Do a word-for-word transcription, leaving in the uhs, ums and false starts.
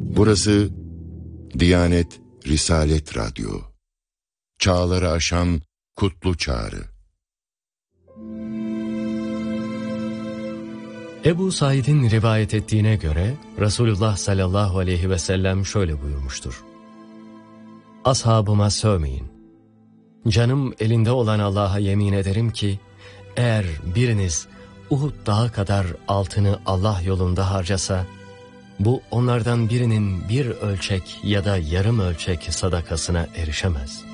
Burası Diyanet Risalet Radyo. Çağları aşan kutlu çağrı. Ebu Said'in rivayet ettiğine göre Resulullah sallallahu aleyhi ve sellem şöyle buyurmuştur: Ashabıma sövmeyin. Canım elinde olan Allah'a yemin ederim ki, eğer biriniz Uhud dağı kadar altını Allah yolunda harcasa, bu onlardan birinin bir ölçek ya da yarım ölçek sadakasına erişemez.